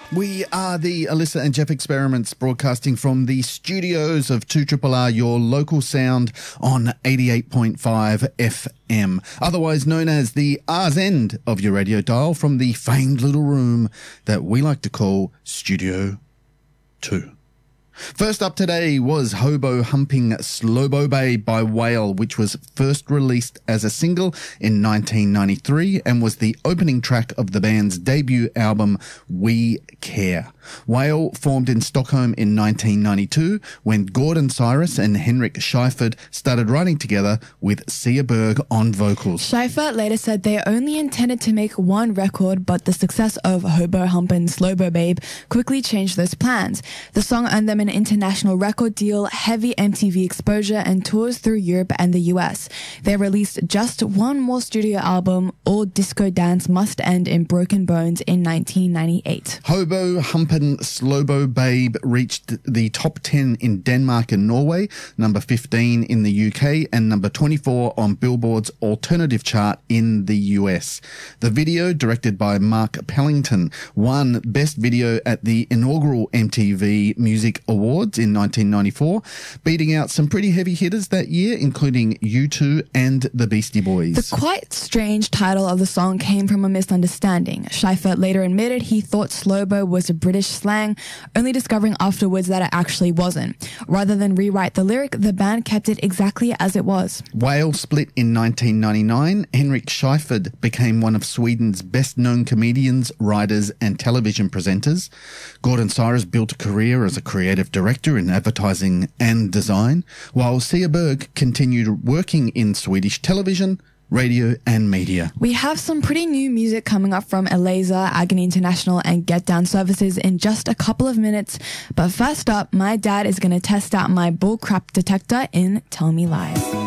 We are the Alyssa and Jeff Experiments, broadcasting from the studios of 2RRR, your local sound on 88.5 FM, otherwise known as the R's end of your radio dial, from the famed little room that we like to call Studio 2. First up today was Hobo Humping Slobo Babe by Whale, which was first released as a single in 1993 and was the opening track of the band's debut album We Care. Whale formed in Stockholm in 1992 when Gordon Cyrus and Henrik Schyffert started writing together with Sia Berg on vocals. Schyffert later said they only intended to make one record, but the success of Hobo Humpin' Slobo Babe quickly changed those plans. The song earned them an international record deal, heavy MTV exposure, and tours through Europe and the US. They released just one more studio album, All Disco Dance Must End in Broken Bones, in 1998. Hobo Humpin' Slobo Babe reached the top 10 in Denmark and Norway, number 15 in the UK, and number 24 on Billboard's alternative chart in the US. The video, directed by Mark Pellington, won Best Video at the inaugural MTV Music Awards in 1994, beating out some pretty heavy hitters that year, including U2 and the Beastie Boys. The quite strange title of the song came from a misunderstanding. Schyffert later admitted he thought Slobo was a British slang, only discovering afterwards that it actually wasn't. Rather than rewrite the lyric, the band kept it exactly as it was. Whale split in 1999. Henrik Schyffert became one of Sweden's best-known comedians, writers and television presenters. Gordon Cyrus built a career as a creative director in advertising and design, while Sia Berg continued working in Swedish television, radio and media. We have some pretty new music coming up from Eliza, Agony International and Get Down Services in just a couple of minutes. But first up, my dad is going to test out my bullcrap detector in Tell Me Lies.